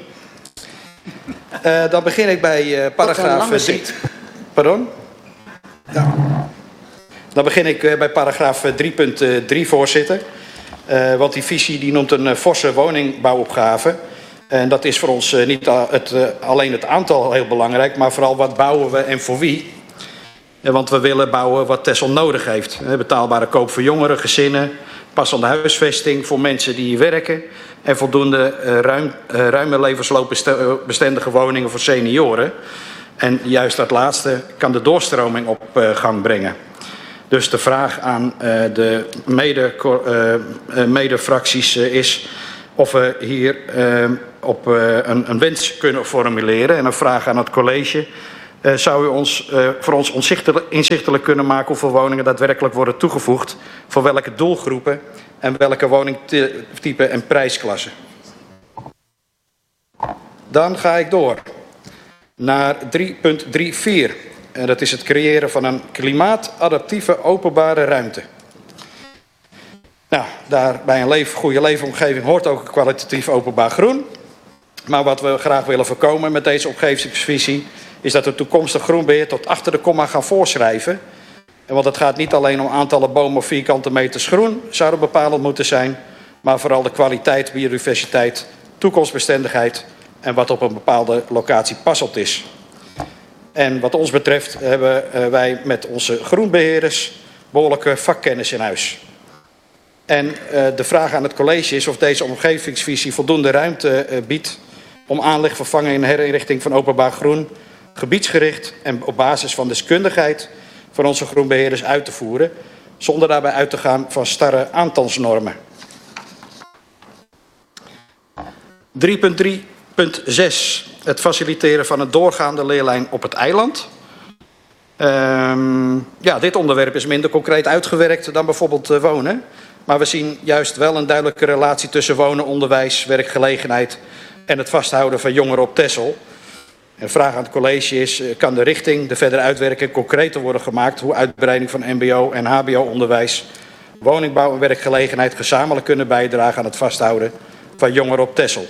Uh, dan begin ik bij uh, paragraaf drie. Pardon? Ja. Dan begin ik uh, bij paragraaf drie punt drie, voorzitter. Uh, want die visie die noemt een uh, forse woningbouwopgave. En dat is voor ons uh, niet uh, het, uh, alleen het aantal heel belangrijk, maar vooral wat bouwen we en voor wie. Uh, want we willen bouwen wat Texel nodig heeft. Uh, betaalbare koop voor jongeren, gezinnen, passende huisvesting voor mensen die hier werken. En voldoende uh, ruim, uh, ruime levensloopbestendige woningen voor senioren. En juist dat laatste kan de doorstroming op uh, gang brengen. Dus de vraag aan uh, de mede, uh, medefracties uh, is of we hier uh, op uh, een, een wens kunnen formuleren. En een vraag aan het college. Uh, zou u ons, uh, voor ons inzichtelijk, inzichtelijk kunnen maken hoeveel woningen daadwerkelijk worden toegevoegd? Voor welke doelgroepen en welke woningtype en prijsklasse? Dan ga ik door naar drie punt drie vier. En dat is het creëren van een klimaatadaptieve openbare ruimte. Nou, daar bij een leef, goede leefomgeving hoort ook een kwalitatief openbaar groen. Maar wat we graag willen voorkomen met deze omgevingsvisie is dat we toekomstig groenbeheer tot achter de komma gaan voorschrijven. En want het gaat niet alleen om aantallen bomen of vierkante meters groen zouden bepalend moeten zijn, maar vooral de kwaliteit, biodiversiteit, toekomstbestendigheid en wat op een bepaalde locatie passend is. En wat ons betreft hebben wij met onze groenbeheerders behoorlijke vakkennis in huis. En uh, de vraag aan het college is of deze omgevingsvisie voldoende ruimte uh, biedt om aanleg, vervanging en herinrichting van openbaar groen gebiedsgericht en op basis van deskundigheid van onze groenbeheerders uit te voeren, zonder daarbij uit te gaan van starre aantalsnormen. drie punt drie punt zes. Het faciliteren van een doorgaande leerlijn op het eiland. Um, ja, dit onderwerp is minder concreet uitgewerkt dan bijvoorbeeld uh, wonen. Maar we zien juist wel een duidelijke relatie tussen wonen, onderwijs, werkgelegenheid en het vasthouden van jongeren op Texel. Een vraag aan het college is, kan de richting, de verdere uitwerking concreter worden gemaakt hoe uitbreiding van mbo en hbo-onderwijs, woningbouw en werkgelegenheid gezamenlijk kunnen bijdragen aan het vasthouden van jongeren op Texel.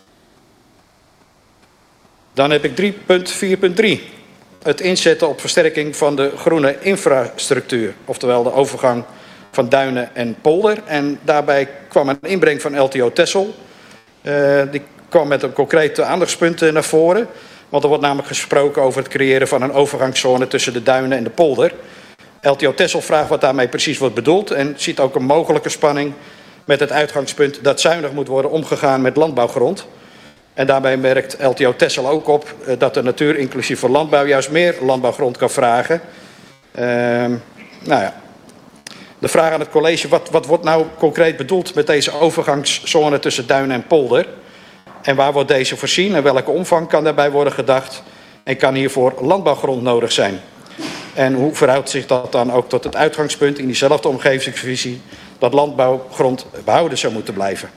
Dan heb ik drie punt vier punt drie. Het inzetten op versterking van de groene infrastructuur, oftewel de overgang van duinen en polder. En daarbij kwam een inbreng van L T O Texel. Uh, die kwam met een concrete aandachtspunt naar voren. Want er wordt namelijk gesproken over het creëren van een overgangszone tussen de duinen en de polder. L T O Texel vraagt wat daarmee precies wordt bedoeld en ziet ook een mogelijke spanning met het uitgangspunt dat zuinig moet worden omgegaan met landbouwgrond. En daarbij merkt L T O Texel ook op dat de natuur inclusief voor landbouw juist meer landbouwgrond kan vragen. Uh, nou ja. De vraag aan het college, wat, wat wordt nou concreet bedoeld met deze overgangszone tussen duinen en polder? En waar wordt deze voorzien en welke omvang kan daarbij worden gedacht? En kan hiervoor landbouwgrond nodig zijn? En hoe verhoudt zich dat dan ook tot het uitgangspunt in diezelfde omgevingsvisie dat landbouwgrond behouden zou moeten blijven?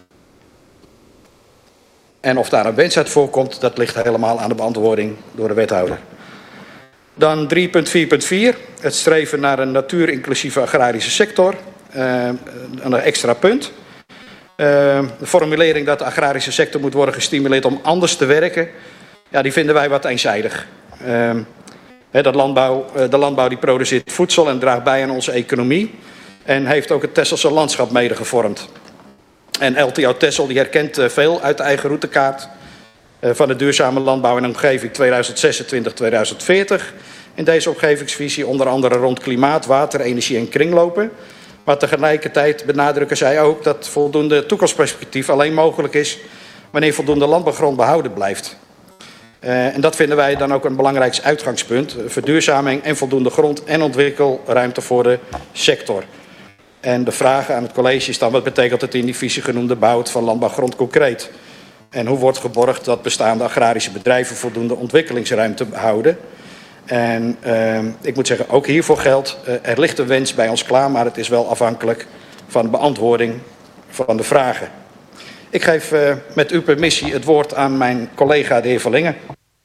En of daar een wens uit voorkomt, dat ligt helemaal aan de beantwoording door de wethouder. Dan drie punt vier punt vier, het streven naar een natuurinclusieve agrarische sector. Uh, een extra punt. Uh, de formulering dat de agrarische sector moet worden gestimuleerd om anders te werken, ja, die vinden wij wat eenzijdig. Uh, he, dat landbouw, uh, de landbouw die produceert voedsel en draagt bij aan onze economie en heeft ook het Tesselse landschap mede gevormd. En L T O Texel die herkent uh, veel uit de eigen routekaart uh, van de duurzame landbouw en omgeving tweeduizend zesentwintig tot tweeduizend veertig. In deze omgevingsvisie onder andere rond klimaat, water, energie en kringlopen. Maar tegelijkertijd benadrukken zij ook dat voldoende toekomstperspectief alleen mogelijk is wanneer voldoende landbouwgrond behouden blijft. Uh, en dat vinden wij dan ook een belangrijk uitgangspunt. Verduurzaming en voldoende grond en ontwikkelruimte voor de sector. En de vraag aan het college is dan, wat betekent het in die visie genoemde behoud van landbouwgrond concreet? En hoe wordt geborgd dat bestaande agrarische bedrijven voldoende ontwikkelingsruimte houden? En uh, ik moet zeggen, ook hiervoor geldt, uh, er ligt een wens bij ons klaar, maar het is wel afhankelijk van de beantwoording van de vragen. Ik geef uh, met uw permissie het woord aan mijn collega de heer Verlingen.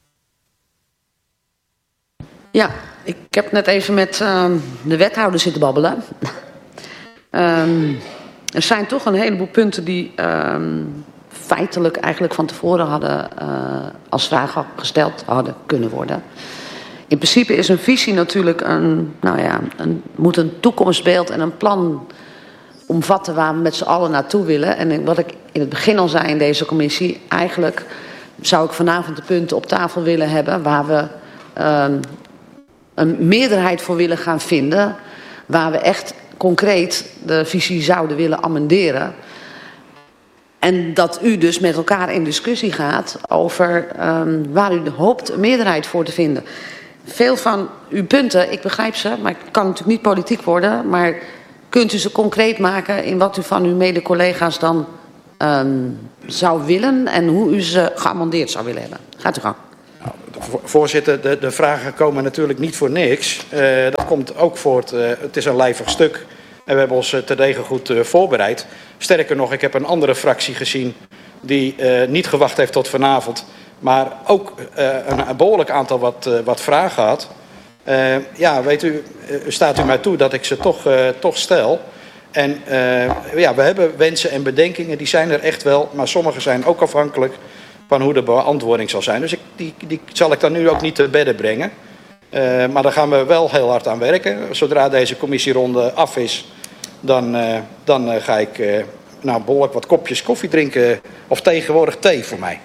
Ja, ik heb net even met uh, de wethouder zitten babbelen. um, er zijn toch een heleboel punten die um, feitelijk eigenlijk van tevoren hadden uh, als vraag gesteld hadden kunnen worden. In principe is een visie natuurlijk een, nou ja, een, moet een toekomstbeeld en een plan omvatten waar we met z'n allen naartoe willen. En wat ik in het begin al zei in deze commissie, eigenlijk zou ik vanavond de punten op tafel willen hebben waar we um, een meerderheid voor willen gaan vinden, waar we echt concreet de visie zouden willen amenderen. En dat u dus met elkaar in discussie gaat over um, waar u hoopt een meerderheid voor te vinden. Veel van uw punten, ik begrijp ze, maar het kan natuurlijk niet politiek worden, maar kunt u ze concreet maken in wat u van uw mede-collega's dan um, zou willen en hoe u ze geamendeerd zou willen hebben? Gaat u gang. Nou, voorzitter, de, de vragen komen natuurlijk niet voor niks. Uh, dat komt ook voort, uh, het is een lijvig stuk en we hebben ons uh, terdege goed uh, voorbereid. Sterker nog, ik heb een andere fractie gezien die uh, niet gewacht heeft tot vanavond, maar ook uh, een, een behoorlijk aantal wat, uh, wat vragen had. Uh, ja, weet u, uh, staat u mij toe dat ik ze toch, uh, toch stel. En uh, ja, we hebben wensen en bedenkingen, die zijn er echt wel, maar sommige zijn ook afhankelijk van hoe de beantwoording zal zijn. Dus ik, die, die zal ik dan nu ook niet te bedden brengen. Uh, maar daar gaan we wel heel hard aan werken. Zodra deze commissieronde af is, dan, uh, dan uh, ga ik uh, nou, behoorlijk wat kopjes koffie drinken. Of tegenwoordig thee voor mij.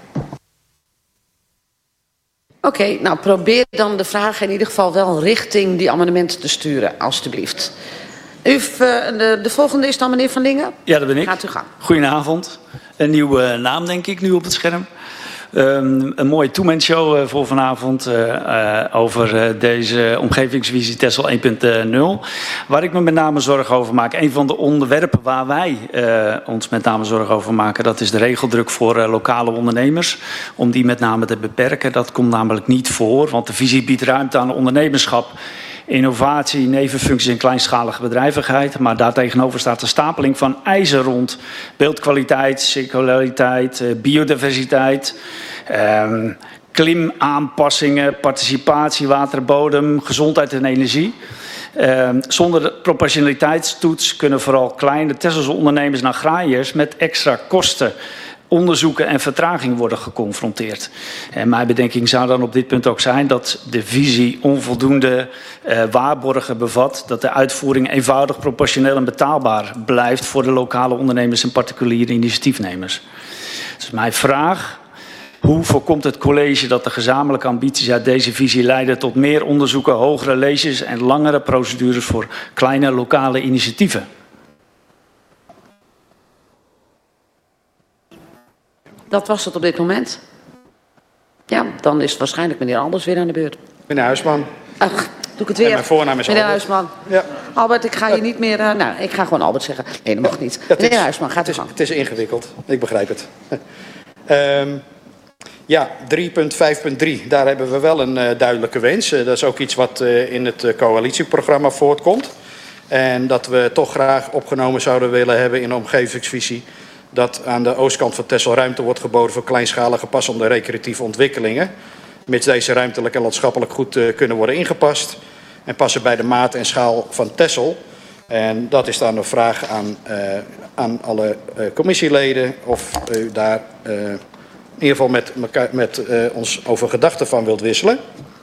Oké, okay, nou probeer dan de vraag in ieder geval wel richting die amendementen te sturen, alstublieft. U, uh, de, de volgende is dan meneer Van Lingen. Ja, dat ben ik. Gaat u gaan. Goedenavond. Een nieuwe naam denk ik nu op het scherm. Um, een mooie two-man-show uh, voor vanavond uh, uh, over uh, deze omgevingsvisie Texel één punt nul. Waar ik me met name zorgen over maak. Een van de onderwerpen waar wij uh, ons met name zorgen over maken, dat is de regeldruk voor uh, lokale ondernemers. Om die met name te beperken. Dat komt namelijk niet voor, want de visie biedt ruimte aan ondernemerschap, innovatie, nevenfuncties en kleinschalige bedrijvigheid. Maar daartegenover staat de stapeling van eisen rond beeldkwaliteit, circulariteit, biodiversiteit, eh, klimaanpassingen, participatie, water, bodem, gezondheid en energie. Uh, zonder de proportionaliteitstoets kunnen vooral kleine Texelse ondernemers en agrariërs met extra kosten, onderzoeken en vertraging worden geconfronteerd. En mijn bedenking zou dan op dit punt ook zijn dat de visie onvoldoende uh, waarborgen bevat, dat de uitvoering eenvoudig, proportioneel en betaalbaar blijft voor de lokale ondernemers en particuliere initiatiefnemers. Dus mijn vraag: hoe voorkomt het college dat de gezamenlijke ambities uit deze visie leiden tot meer onderzoeken, hogere leges en langere procedures voor kleine lokale initiatieven? Dat was het op dit moment. Ja, dan is het waarschijnlijk meneer Alders weer aan de beurt. Meneer Huisman. Ach, doe ik het weer. En mijn voornaam is meneer Albert. Huisman. Ja. Albert, ik ga je niet meer... Uh, nou, ik ga gewoon Albert zeggen. Nee, dat mag niet. Ja, meneer is, Huisman, gaat u gang. gang. Het is ingewikkeld. Ik begrijp het. um, ja, drie punt vijf punt drie. Daar hebben we wel een uh, duidelijke wens. Uh, dat is ook iets wat uh, in het uh, coalitieprogramma voortkomt. En dat we toch graag opgenomen zouden willen hebben in de omgevingsvisie, dat aan de oostkant van Texel ruimte wordt geboden voor kleinschalige passende recreatieve ontwikkelingen. Mits deze ruimtelijk en landschappelijk goed uh, kunnen worden ingepast. En passen bij de maat en schaal van Texel. En dat is dan een vraag aan, uh, aan alle uh, commissieleden. Of u daar uh, in ieder geval met, met uh, ons over gedachten van wilt wisselen.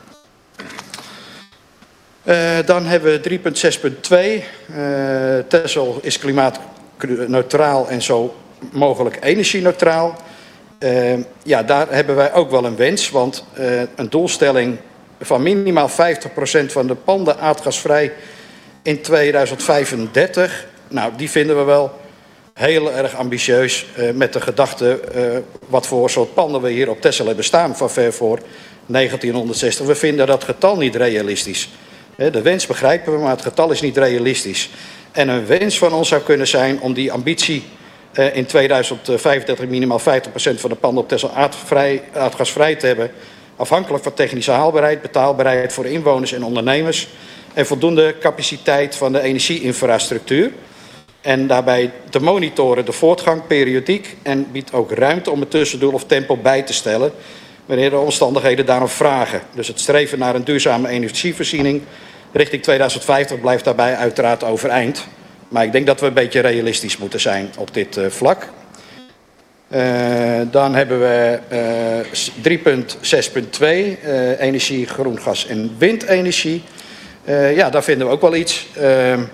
Uh, dan hebben we drie punt zes punt twee. Uh, Texel is klimaatneutraal en zo mogelijk energie-neutraal. Uh, ja, daar hebben wij ook wel een wens, want uh, een doelstelling van minimaal vijftig procent van de panden aardgasvrij in tweeduizend vijfendertig, nou, die vinden we wel heel erg ambitieus uh, met de gedachte uh, wat voor soort panden we hier op Texel hebben staan van ver voor negentienhonderdzestig. We vinden dat getal niet realistisch. De wens begrijpen we, maar het getal is niet realistisch. En een wens van ons zou kunnen zijn om die ambitie uh, in tweeduizend vijfendertig minimaal vijftig procent van de panden op Texel aardvrij, aardgasvrij te hebben. Afhankelijk van technische haalbaarheid, betaalbaarheid voor inwoners en ondernemers. En voldoende capaciteit van de energieinfrastructuur. En daarbij te monitoren de voortgang periodiek. En biedt ook ruimte om het tussendoel of tempo bij te stellen wanneer de omstandigheden daarom vragen. Dus het streven naar een duurzame energievoorziening richting tweeduizend vijftig blijft daarbij uiteraard overeind. Maar ik denk dat we een beetje realistisch moeten zijn op dit uh, vlak. Uh, dan hebben we uh, drie punt zes punt twee, uh, energie, groen gas en windenergie. Uh, ja, daar vinden we ook wel iets. Uh, uh,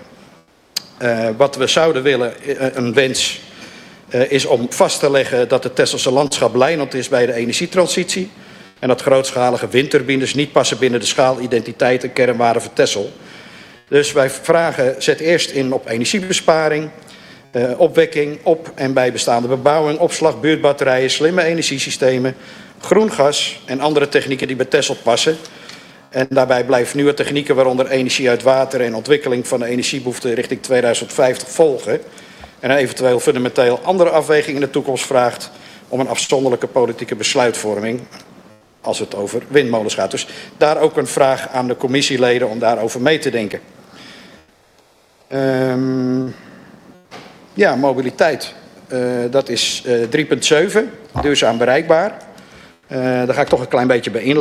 wat we zouden willen, uh, een wens, uh, is om vast te leggen dat het Texelse landschap leidend is bij de energietransitie. En dat grootschalige windturbines niet passen binnen de schaalidentiteit en kernwaarden van Texel. Dus wij vragen, zet eerst in op energiebesparing, uh, opwekking op en bij bestaande bebouwing, opslag, buurtbatterijen, slimme energiesystemen, groen gas en andere technieken die bij Texel passen. En daarbij blijven nieuwe technieken, waaronder energie uit water en ontwikkeling van de energiebehoeften richting tweeduizend vijftig volgen. En eventueel fundamenteel andere afweging in de toekomst vraagt om een afzonderlijke politieke besluitvorming als het over windmolens gaat. Dus daar ook een vraag aan de commissieleden om daarover mee te denken. Um, ja, mobiliteit. Uh, dat is uh, drie punt zeven, duurzaam bereikbaar. Uh, daar ga ik toch een klein beetje bij in.